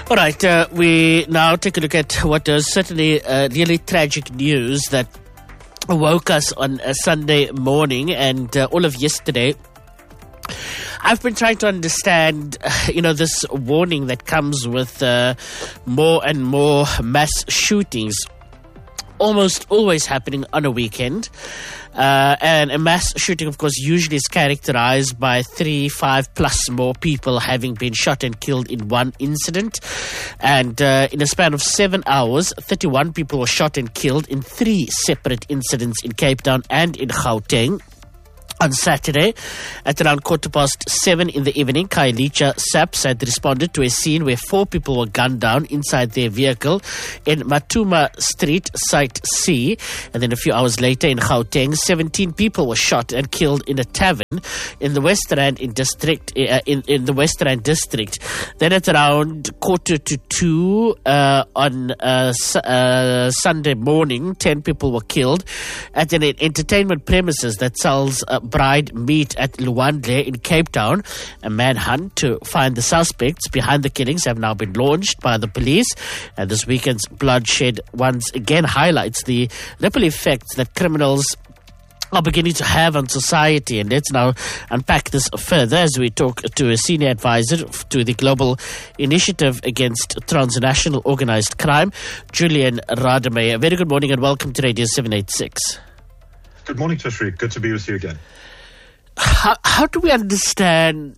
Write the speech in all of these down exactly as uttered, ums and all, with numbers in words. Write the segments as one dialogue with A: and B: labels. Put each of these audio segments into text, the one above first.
A: All right, uh, we now take a look at what is certainly uh, really tragic news that woke us on a Sunday morning and uh, all of yesterday. I've been trying to understand, uh, you know, this warning that comes with uh, more and more mass shootings, almost always happening on a weekend. Uh, and a mass shooting, of course, usually is characterized by three, five plus more people having been shot and killed in one incident. And uh, in a span of seven hours, thirty-one people were shot and killed in three separate incidents in Cape Town and in Gauteng. On Saturday, at around quarter past seven in the evening, Khayelitsha SAPS had responded to a scene where four people were gunned down inside their vehicle in Matuma Street, Site C. And then a few hours later in Gauteng, seventeen people were shot and killed in a tavern in the West Rand in district. Uh, in, in the West Rand district. Then at around quarter to two uh, on uh, su- uh, Sunday morning, ten people were killed at an entertainment premises that sells uh, bride meat at Luandle in Cape Town. A manhunt to find the suspects behind the killings have now been launched by the police. And this weekend's bloodshed once again highlights the ripple effects that criminals are beginning to have on society. And let's now unpack this further as we talk to a senior advisor to the Global Initiative Against Transnational Organized Crime, Julian Rademeyer. Very good morning and welcome to Radio seven eighty-six.
B: Good morning, Tashreeq. Good to be with you again.
A: How, how do we understand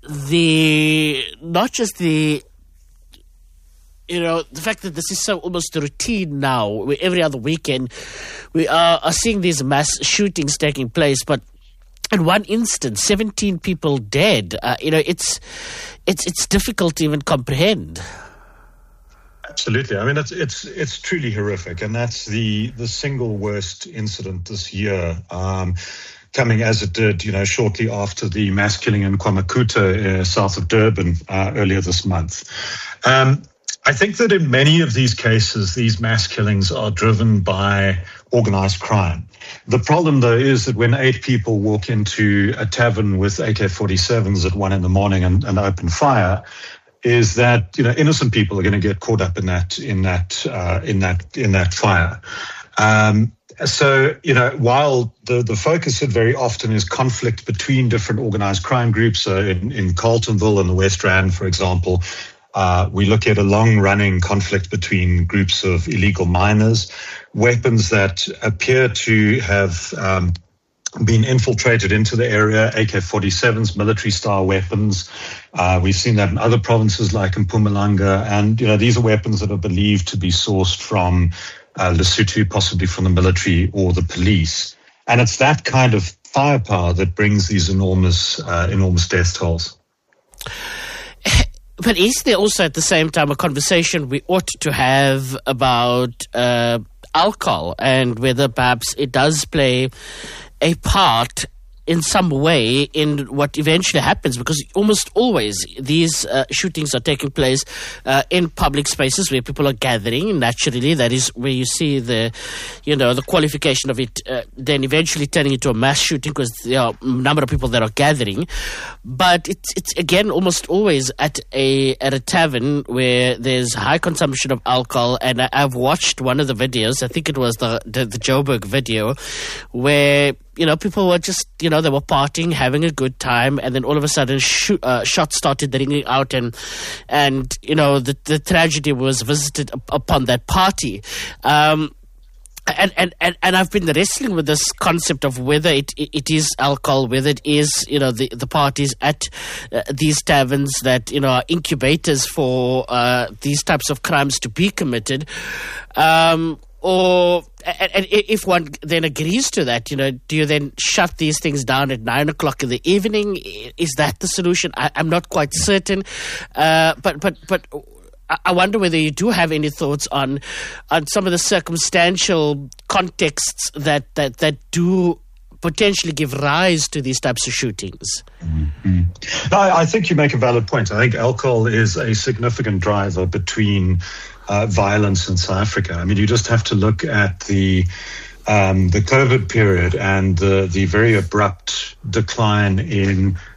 A: the, not just the, you know, the fact that this is so almost routine now, where every other weekend we are, are seeing these mass shootings taking place, but in one instance, seventeen people dead. Uh, you know, it's, it's, it's difficult to even comprehend.
B: Absolutely. I mean, it's it's it's truly horrific, and that's the the single worst incident this year, um, coming as it did, you know, shortly after the mass killing in KwaMakuta, uh, south of Durban, uh, earlier this month. Um, I think that in many of these cases, these mass killings are driven by organized crime. The problem, though, is that when eight people walk into a tavern with A K forty-sevens at one in the morning and, and open fire, is that, you know, innocent people are going to get caught up in that in that uh, in that in that fire. Um, so, you know, while the the focus very often is conflict between different organized crime groups, so in in Carltonville and the West Rand, for example, uh, we look at a long-running conflict between groups of illegal miners, weapons that appear to have um, been infiltrated into the area, A K forty-sevens, military-style weapons. Uh, we've seen that in other provinces like in Mpumalanga. And, you know, these are weapons that are believed to be sourced from uh, Lesotho, possibly from the military or the police. And it's that kind of firepower that brings these enormous, uh, enormous death tolls.
A: But is there also at the same time a conversation we ought to have about uh, alcohol and whether perhaps it does play a part in some way in what eventually happens, because almost always these uh, shootings are taking place uh, in public spaces where people are gathering. Naturally, that is where you see the, you know, the qualification of it uh, then eventually turning into a mass shooting because there are a number of people that are gathering. But it's it's again almost always at a at a tavern where there's high consumption of alcohol. And I, I've watched one of the videos. I think it was the the, the Joburg video where, you know, people were just, you know, they were partying, having a good time, and then all of a sudden sh- uh, shots started ringing out, and, and you know, the, the tragedy was visited up- upon that party. Um, and, and, and, and I've been wrestling with this concept of whether it, it is alcohol, whether it is, you know, the, the parties at uh, these taverns that, you know, are incubators for uh, these types of crimes to be committed. Um, Or, and if one then agrees to that, you know, do you then shut these things down at nine o'clock in the evening? Is that the solution? I, I'm not quite certain. Uh, but, but, but I wonder whether you do have any thoughts on, on some of the circumstantial contexts that, that, that do potentially give rise to these types of shootings.
B: Mm-hmm. No, I think you make a valid point. I think alcohol is a significant driver between Uh, violence in South Africa. I mean, you just have to look at the um, the COVID period and the, the very abrupt decline in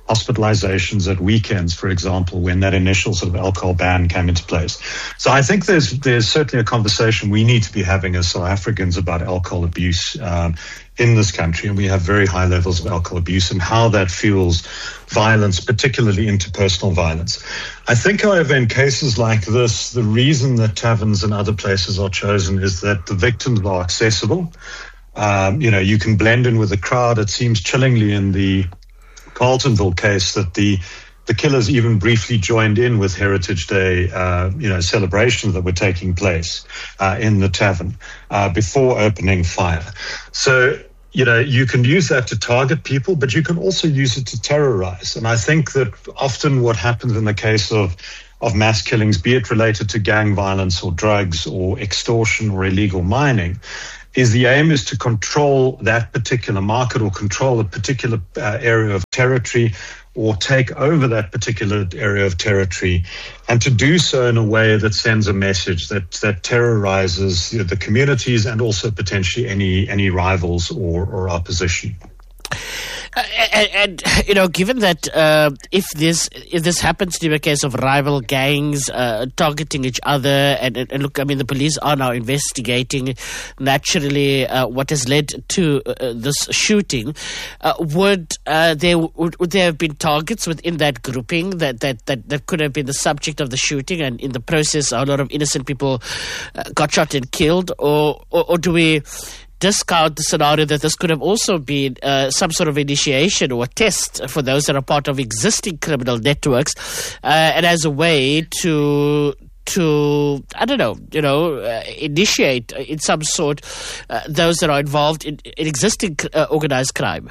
B: hospitalizations at weekends, for example, when that initial sort of alcohol ban came into place. So I think there's there's certainly a conversation we need to be having as South Africans about alcohol abuse um, in this country, and we have very high levels of alcohol abuse and how that fuels violence, particularly interpersonal violence. I think, however, in cases like this, the reason that taverns and other places are chosen is that the victims are accessible. Um, you know, you can blend in with the crowd. It seems chillingly in the Carletonville case that the the killers even briefly joined in with Heritage Day, uh, you know, celebrations that were taking place uh, in the tavern uh, before opening fire. So, you know, you can use that to target people, but you can also use it to terrorize. And I think that often what happens in the case of of mass killings, be it related to gang violence or drugs or extortion or illegal mining, is the aim is to control that particular market or control a particular uh, area of territory or take over that particular area of territory, and to do so in a way that sends a message that that terrorizes, you know, the communities and also potentially any any rivals or, or opposition.
A: Uh, and, and, you know, given that uh, if this if this happens to be a case of rival gangs uh, targeting each other, and, and, and look, I mean, the police are now investigating naturally uh, what has led to uh, this shooting. Uh, would uh, there would, would there have been targets within that grouping that, that, that, that could have been the subject of the shooting, and in the process, a lot of innocent people uh, got shot and killed, or or, or do we discount the scenario that this could have also been uh, some sort of initiation or a test for those that are part of existing criminal networks, uh, and as a way to to I don't know, you know, uh, initiate in some sort uh, those that are involved in, in existing uh, organized crime?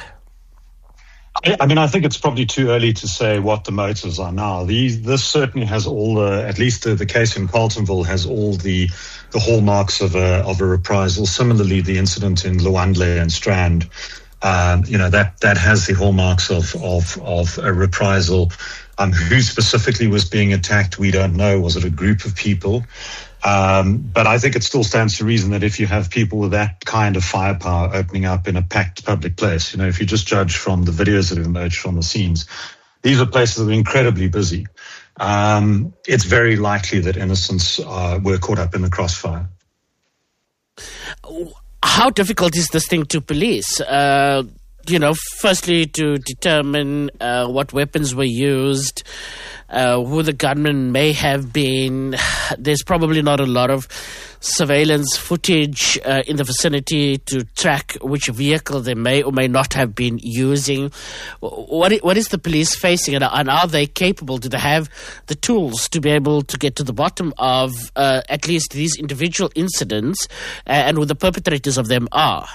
B: I mean, I think it's probably too early to say what the motives are now. These, this certainly has all the, at least the, the case in Carletonville has all the the hallmarks of a of a reprisal. Similarly, the incident in Luandle and Strand, um, you know, that that has the hallmarks of of of a reprisal. Um, who specifically was being attacked, we don't know. Was it a group of people? Um, but I think it still stands to reason that if you have people with that kind of firepower opening up in a packed public place, you know, if you just judge from the videos that have emerged from the scenes, these are places that are incredibly busy. Um, it's very likely that innocents uh, were caught up in the crossfire.
A: How difficult is this thing to police? Uh, you know, firstly, to determine uh, what weapons were used, uh, who the gunman may have been. There's probably not a lot of surveillance footage uh, in the vicinity to track which vehicle they may or may not have been using. What what is the police facing, and are they capable? Do they have the tools to be able to get to the bottom of uh, at least these individual incidents and who the perpetrators of them are?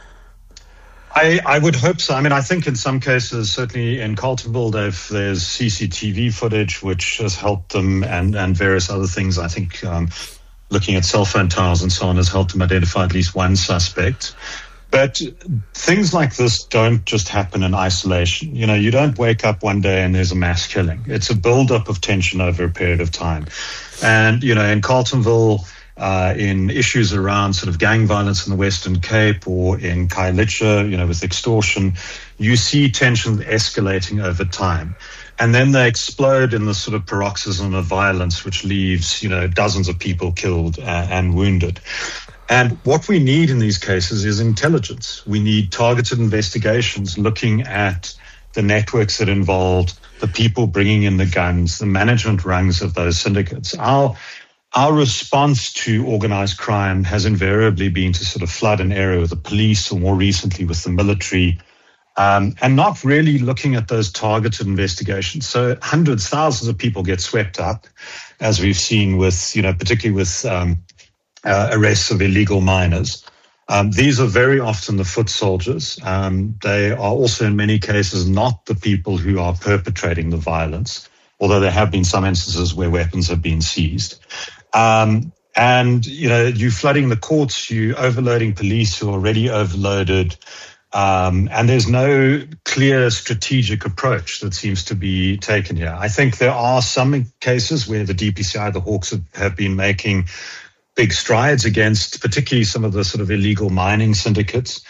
B: I, I would hope so. I mean, I think in some cases, certainly in Carletonville, there's C C T V footage which has helped them, and, and various other things. I think um, looking at cell phone towers and so on has helped them identify at least one suspect. But things like this don't just happen in isolation. You know, you don't wake up one day and there's a mass killing. It's a buildup of tension over a period of time. And, you know, in Carletonville, Uh, in issues around sort of gang violence in the Western Cape or in Khayelitsha, you know, with extortion, you see tensions escalating over time. And then they explode in the sort of paroxysm of violence, which leaves, you know, dozens of people killed uh, and wounded. And what we need in these cases is intelligence. We need targeted investigations looking at the networks that involved, the people bringing in the guns, the management rungs of those syndicates. Our Our response to organized crime has invariably been to sort of flood an area with the police, or more recently with the military, um, and not really looking at those targeted investigations. So hundreds, thousands of people get swept up, as we've seen with, you know, particularly with um, uh, arrests of illegal miners. Um, these are very often the foot soldiers. Um, they are also in many cases not the people who are perpetrating the violence, although there have been some instances where weapons have been seized. Um, and, you know, you flooding the courts, you overloading police who are already overloaded. Um, and there's no clear strategic approach that seems to be taken here. I think there are some cases where the D P C I, the Hawks, have, have been making big strides against particularly some of the sort of illegal mining syndicates.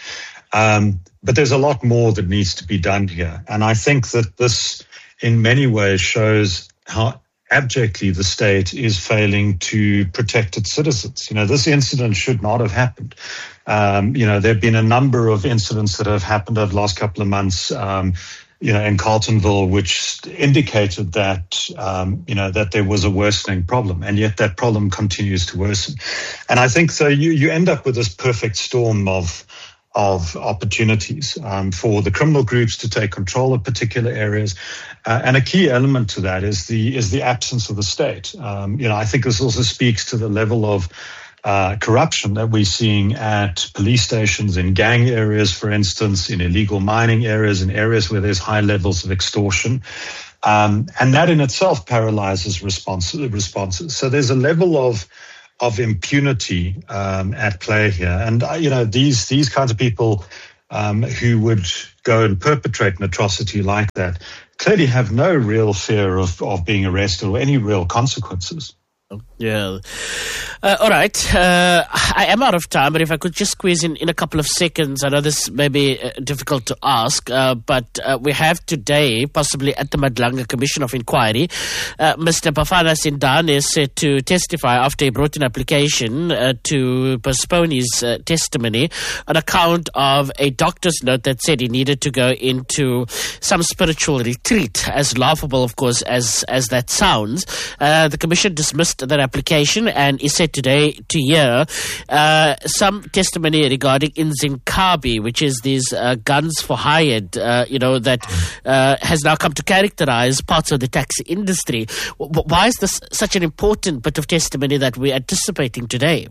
B: Um, but there's a lot more that needs to be done here. And I think that this, in many ways, shows how abjectly the state is failing to protect its citizens. You know, this incident should not have happened. Um, you know, there have been a number of incidents that have happened over the last couple of months, um, you know, in Carltonville, which indicated that, um, you know, that there was a worsening problem, and yet that problem continues to worsen. And I think so you, you end up with this perfect storm of of opportunities um, for the criminal groups to take control of particular areas. Uh, and a key element to that is the is the absence of the state. Um, you know, I think this also speaks to the level of uh, corruption that we're seeing at police stations, in gang areas, for instance, in illegal mining areas, in areas where there's high levels of extortion. Um, and that in itself paralyzes response, responses. So there's a level of of impunity um, at play here. And, uh, you know, these these kinds of people um, who would go and perpetrate an atrocity like that clearly have no real fear of, of being arrested or any real consequences.
A: Yeah. Uh, all right. Uh, I am out of time, but if I could just squeeze in, in a couple of seconds. I know this may be uh, difficult to ask, uh, but uh, we have today, possibly at the Madlanga Commission of Inquiry, uh, Mister Bafana Sindane is set to testify after he brought an application uh, to postpone his uh, testimony on account of a doctor's note that said he needed to go into some spiritual retreat. As laughable, of course, as, as that sounds, uh, the Commission dismissed that application and is set today to hear uh, some testimony regarding Inzinkabi, which is these uh, guns for hired, uh, you know, that uh, has now come to characterize parts of the taxi industry. W- why is this such an important bit of testimony that we're anticipating today?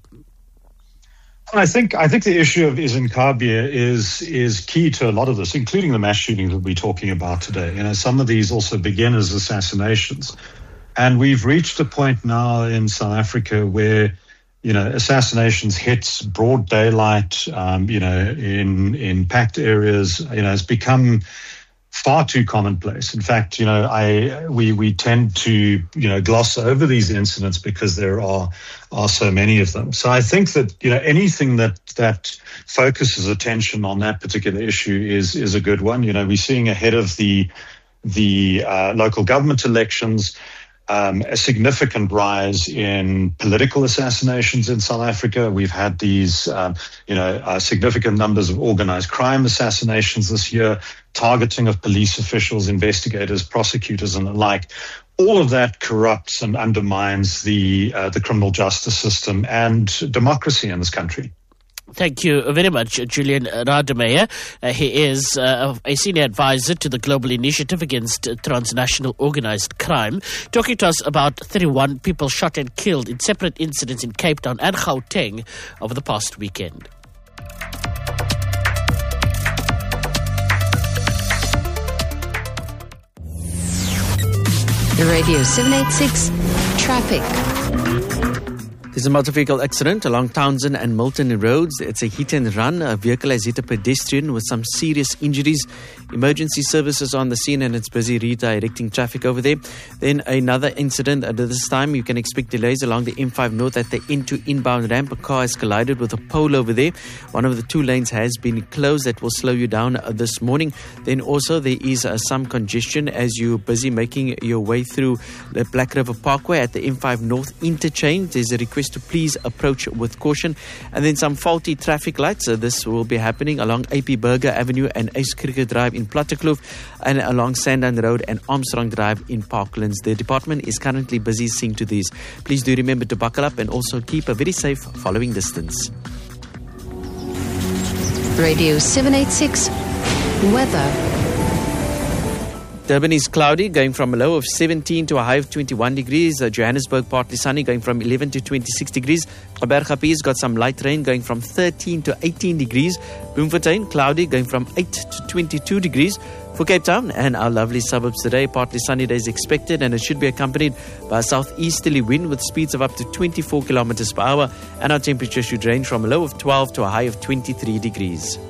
B: I think I think the issue of Inzinkabi is is key to a lot of this, including the mass shootings that we're talking about today. You know, some of these also begin as assassinations. And we've reached a point now in South Africa where, you know, assassinations hit broad daylight, um, you know, in in packed areas. You know, it's become far too commonplace. In fact, you know, I we we tend to, you know, gloss over these incidents because there are are so many of them. So I think that, you know, anything that that focuses attention on that particular issue is is a good one. You know, we're seeing ahead of the the uh, local government elections, Um, a significant rise in political assassinations in South Africa. We've had these, um, you know, uh, significant numbers of organized crime assassinations this year, targeting of police officials, investigators, prosecutors, and the like. All of that corrupts and undermines the uh, the criminal justice system and democracy in this country.
A: Thank you very much, Julian Rademeyer. Uh, he is uh, a senior advisor to the Global Initiative Against Transnational Organized Crime, talking to us about thirty-one people shot and killed in separate incidents in Cape Town and Gauteng over the past weekend.
C: Radio seven eighty-six Traffic.
D: There's a motor vehicle accident along Townsend and Milton roads. It's a hit and run. A vehicle has hit a pedestrian with some serious injuries. Emergency services on the scene and it's busy redirecting traffic over there. Then another incident. At this time, you can expect delays along the M five North at the N two inbound ramp. A car has collided with a pole over there. One of the two lanes has been closed. That will slow you down uh, this morning. Then also there is uh, some congestion as you're busy making your way through the Black River Parkway at the M five North interchange. There's a request to please approach with caution. And then some faulty traffic lights. Uh, this will be happening along A P Burger Avenue and Ace Cricket Drive in Plattekloof and along Sandown Road and Armstrong Drive in Parklands. The department is currently busy seeing to these. Please do remember to buckle up and also keep a very safe following distance.
C: Radio seven eighty-six Weather.
D: Durban is cloudy, going from a low of seventeen to a high of twenty-one degrees. Uh, Johannesburg, partly sunny, going from eleven to twenty-six degrees. Abergapi's got some light rain, going from thirteen to eighteen degrees. Bloemfontein, cloudy, going from eight to twenty-two degrees. For Cape Town and our lovely suburbs today, partly sunny days expected, and it should be accompanied by a southeasterly wind with speeds of up to twenty-four kilometers per hour. And our temperature should range from a low of twelve to a high of twenty-three degrees.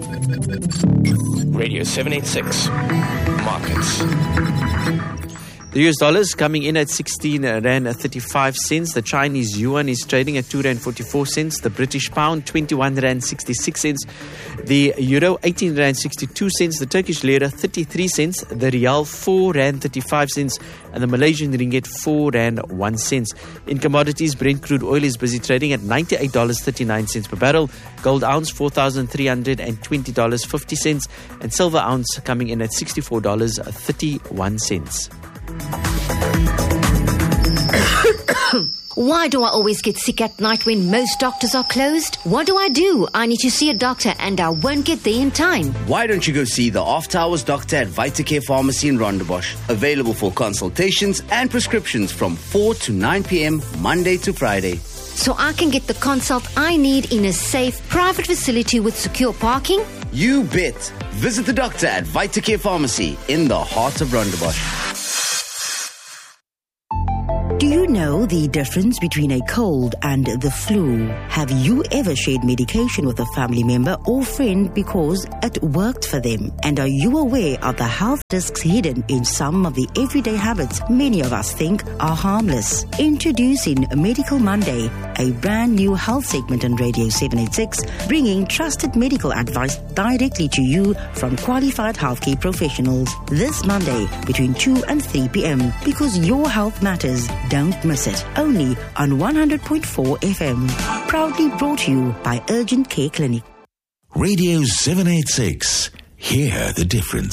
E: Radio seven eighty-six Markets.
D: The U S dollar is coming in at sixteen rand thirty-five cents. The Chinese yuan is trading at two rand forty-four cents. The British pound, twenty-one rand sixty-six cents. The euro, eighteen rand sixty-two cents. The Turkish lira, thirty-three cents. The rial, four rand thirty-five cents. And the Malaysian ringgit, four rand one cent. In commodities, Brent crude oil is busy trading at ninety-eight dollars and thirty-nine cents per barrel. Gold ounce, four thousand three hundred twenty dollars and fifty cents. And silver ounce coming in at sixty-four dollars and thirty-one cents.
E: Why do I always get sick at night when most doctors are closed? What do I do? I need to see a doctor and I won't get there in time.
F: Why don't you go see the After Hours doctor at Vitacare Pharmacy in Rondebosch? Available for consultations and prescriptions from four to nine p.m. Monday to Friday.
E: So I can get the consult I need in a safe, private facility with secure parking?
F: You bet. Visit the doctor at Vitacare Pharmacy in the heart of Rondebosch.
G: Do you know the difference between a cold and the flu? Have you ever shared medication with a family member or friend because it worked for them? And are you aware of the health risks hidden in some of the everyday habits many of us think are harmless? Introducing Medical Monday, a brand new health segment on Radio seven eighty-six, bringing trusted medical advice directly to you from qualified healthcare professionals. This Monday between two and three p.m. because your health matters. Don't miss it. Only on one hundred point four F M. Proudly brought to you by Urgent Care Clinic.
H: Radio seven eighty-six. Hear the difference.